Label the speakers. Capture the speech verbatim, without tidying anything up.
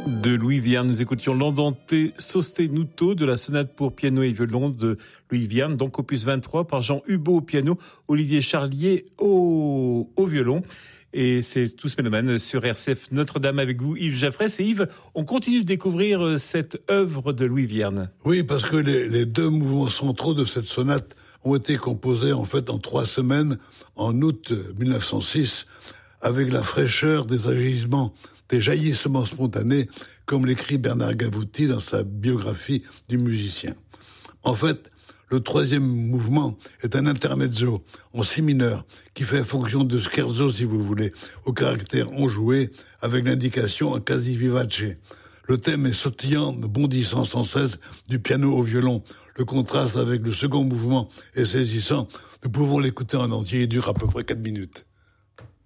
Speaker 1: De Louis Vierne, nous écoutions l'Andante sostenuto de la sonate pour piano et violon de Louis Vierne, donc opus vingt-trois par Jean Hubaut au piano, Olivier Charlier au, au violon. Et c'est tout ce phénomène sur R C F Notre-Dame avec vous, Yves Jaffrès. Et Yves, on continue de découvrir cette œuvre de Louis Vierne.
Speaker 2: Oui, parce que les, les deux mouvements centraux de cette sonate ont été composés en fait en trois semaines, en août mille neuf cent six, avec la fraîcheur des agissements, des jaillissements spontanés, comme l'écrit Bernard Gavouty dans sa biographie du musicien. En fait, le troisième mouvement est un intermezzo en si mineur qui fait fonction de scherzo, si vous voulez, au caractère enjoué avec l'indication quasi vivace. Le thème est sautillant, bondissant sans cesse du piano au violon. Le contraste avec le second mouvement est saisissant. Nous pouvons l'écouter en entier, il dure à peu près quatre minutes.